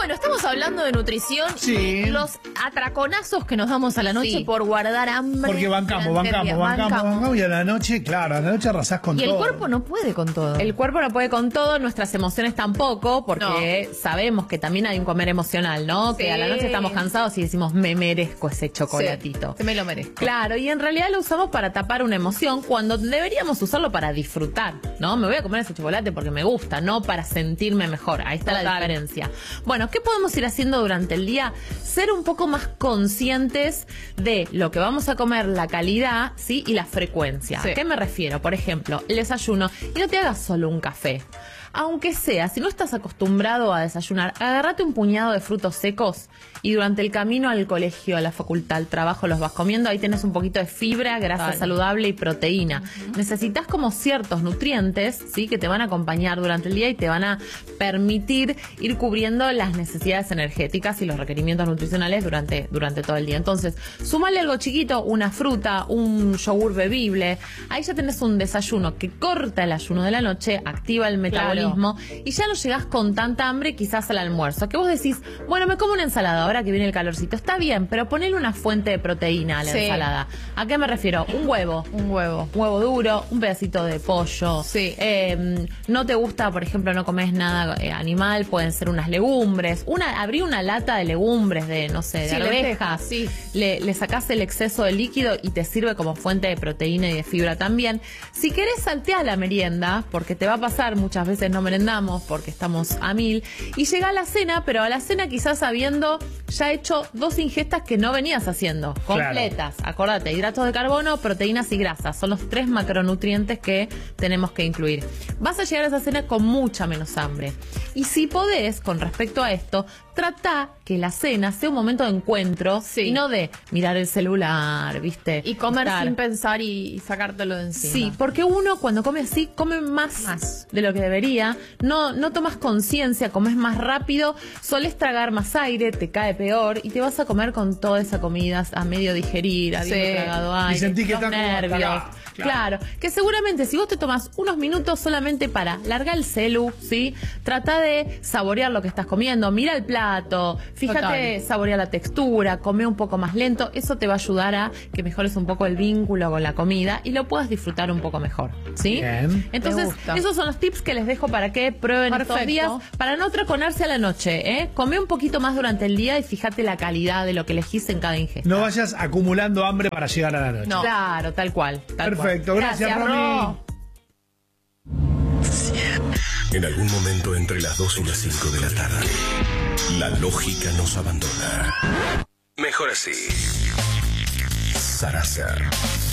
Bueno, estamos hablando de nutrición y los atraconazos que nos damos a la noche por guardar hambre. Porque bancamos y a la noche, claro, a la noche arrasás con todo. Y el cuerpo no puede con todo. El cuerpo no puede con todo, nuestras emociones tampoco, porque sabemos que también hay un comer emocional, ¿no? Sí. Que a la noche estamos cansados y decimos, me merezco ese chocolatito. Sí, me lo merezco. Claro, y en realidad lo usamos para tapar una emoción cuando deberíamos usarlo para disfrutar, ¿no? Me voy a comer ese chocolate porque me gusta, no para sentirme mejor. Ahí está la diferencia. Bueno, ¿qué podemos ir haciendo durante el día? Ser un poco más conscientes de lo que vamos a comer, la calidad, ¿sí? Y la frecuencia. ¿A qué me refiero? Por ejemplo, el desayuno. Y no te hagas solo un café. Aunque sea, si no estás acostumbrado a desayunar, agárrate un puñado de frutos secos y durante el camino al colegio, a la facultad, al trabajo, los vas comiendo. Ahí tenés un poquito de fibra, grasa saludable y proteína. Necesitas como ciertos nutrientes, ¿sí? Que te van a acompañar durante el día y te van a permitir ir cubriendo las necesidades energéticas y los requerimientos nutricionales durante todo el día. Entonces, súmale algo chiquito, una fruta, un yogur bebible. Ahí ya tenés un desayuno que corta el ayuno de la noche, activa el metabolismo. Y ya no llegás con tanta hambre quizás al almuerzo. Que vos decís, bueno, me como una ensalada ahora que viene el calorcito. Está bien, pero ponele una fuente de proteína a la ensalada. ¿A qué me refiero? Un huevo. Un huevo duro, un pedacito de pollo. No te gusta, por ejemplo, no comes nada animal, pueden ser unas legumbres. Abrí una lata de legumbres, de, no sé, de arvejas. Le sacás el exceso de líquido y te sirve como fuente de proteína y de fibra también. Si querés, saltea la merienda, porque te va a pasar, muchas veces no merendamos porque estamos a 1000 y llega a la cena, pero a la cena quizás habiendo ya hecho 2 ingestas que no venías haciendo, completas. Acordate, hidratos de carbono, proteínas y grasas, son los 3 macronutrientes que tenemos que incluir. Vas a llegar a esa cena con mucha menos hambre. Y si podés, con respecto a esto, trata que la cena sea un momento de encuentro y no de mirar el celular, ¿viste? Y comer sin pensar y sacártelo de encima. Sí, porque uno cuando come así, come más de lo que debería, no tomas conciencia, comes más rápido, solés tragar más aire, te cae peor y te vas a comer con toda esa comida a medio digerir, habiendo tragado aire, y sentí que los nervios. Claro, que seguramente si vos te tomás unos minutos solamente para largar el celu, ¿sí? Trata de saborear lo que estás comiendo, mira el plato, fíjate, saborea la textura, come un poco más lento, eso te va a ayudar a que mejores un poco el vínculo con la comida y lo puedas disfrutar un poco mejor, ¿sí? Bien. Entonces, esos son los tips que les dejo para que prueben estos días, para no traconarse a la noche, ¿eh? Come un poquito más durante el día y fíjate la calidad de lo que elegís en cada ingesta. No vayas acumulando hambre para llegar a la noche. No. Claro, tal cual. Perfecto, gracias Romy. En algún momento entre las 2 y las 5 de la tarde, la lógica nos abandona. Mejor así. Sarasa.